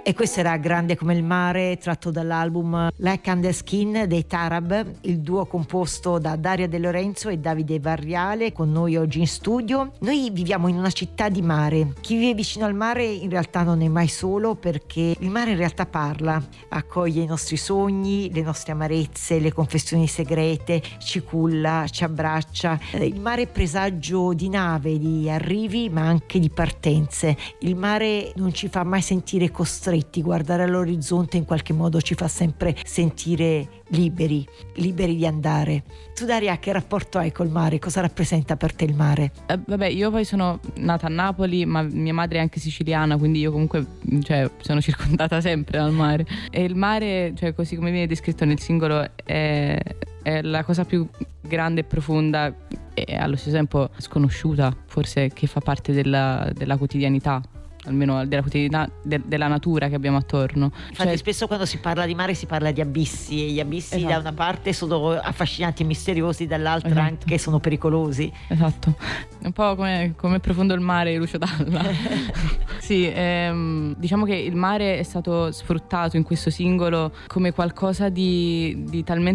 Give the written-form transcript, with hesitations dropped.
E questo era Grande come il mare, tratto dall'album Like Under Skin dei Tarab, il duo composto da Daria De Lorenzo e Davide Varriale, con noi oggi in studio. Noi viviamo in una città di mare. Chi vive vicino al mare in realtà non è mai solo, perché il mare in realtà parla, accoglie i nostri sogni, le nostre amarezze, le confessioni segrete, ci culla, ci abbraccia. Il mare è presagio di nave, di arrivi ma anche di partenze. Il mare non ci fa mai sentire costretti, guardare all'orizzonte in qualche modo ci fa sempre sentire liberi di andare. Tu Daria, che rapporto hai col mare? Cosa rappresenta per te il mare? Vabbè, io poi sono nata a Napoli, ma mia madre è anche siciliana, quindi io comunque sono circondata sempre dal mare. E il mare, così come viene descritto nel singolo, è la cosa più grande e profonda e allo stesso tempo sconosciuta, forse, che fa parte della quotidianità, almeno della quotidianità della natura che abbiamo attorno. Infatti spesso quando si parla di mare si parla di abissi, e gli abissi esatto. Da una parte sono affascinanti e misteriosi, dall'altra esatto. anche sono pericolosi. Esatto, un po' come è profondo il mare di Lucio Dalla. Sì, diciamo che il mare è stato sfruttato in questo singolo come qualcosa di talmente